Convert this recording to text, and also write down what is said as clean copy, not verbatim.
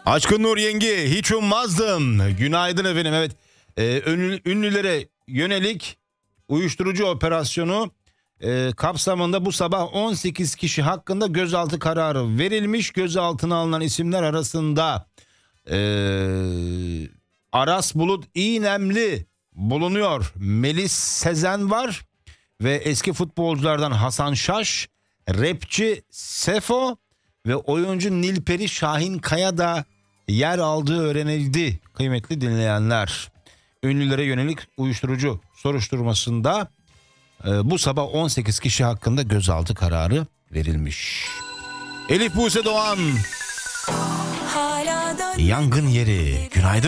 Aşkın Nur yenge, hiç ummazdım. Günaydın efendim. Evet, ünlülere yönelik uyuşturucu operasyonu kapsamında bu sabah 18 kişi hakkında gözaltı kararı verilmiş. Gözaltına alınan isimler arasında Aras Bulut İynemli bulunuyor. Melis Sezen var ve eski futbolculardan Hasan Şaş, rapçi Sefo ve oyuncu Nilperi Şahinkaya da yer aldığı öğrenildi kıymetli dinleyenler. Ünlülere yönelik uyuşturucu soruşturmasında bu sabah 18 kişi hakkında gözaltı kararı verilmiş. Elif Buse Doğan, Yangın Yeri. Günaydın.